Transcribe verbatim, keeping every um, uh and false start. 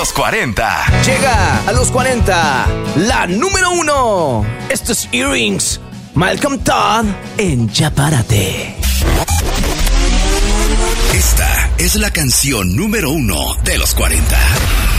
Los cuarenta. Llega a los cuarenta, la número uno. Esto es Earrings, Malcolm Todd en Ya Párate. Esta es la canción número uno de los cuarenta.